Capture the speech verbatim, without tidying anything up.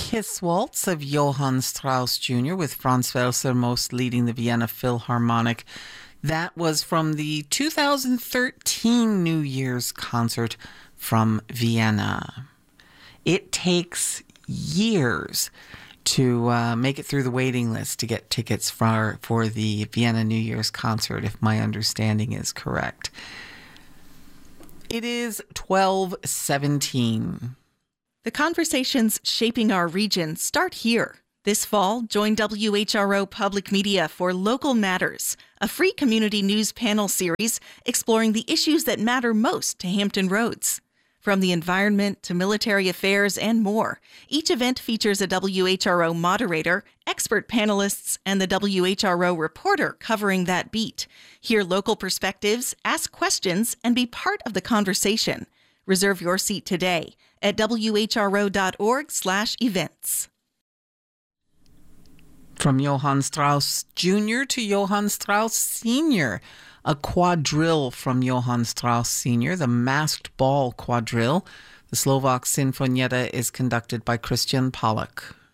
Kiss Waltz of Johann Strauss Junior with Franz Welser most leading the Vienna Philharmonic. That was from the two thousand thirteen New Year's concert from Vienna. It takes years to uh, make it through the waiting list to get tickets for, for the Vienna New Year's concert, if my understanding is correct. It is twelve seventeen. The conversations shaping our region start here. This fall, join W H R O Public Media for Local Matters, a free community news panel series exploring the issues that matter most to Hampton Roads. From the environment to military affairs and more, each event features a W H R O moderator, expert panelists, and the W H R O reporter covering that beat. Hear local perspectives, ask questions, and be part of the conversation. Reserve your seat today at W H R O dot org slash events. From Johann Strauss Junior to Johann Strauss Senior, a quadrille from Johann Strauss Senior, the Masked Ball Quadrille. The Slovak Sinfonietta is conducted by Christian Pollack.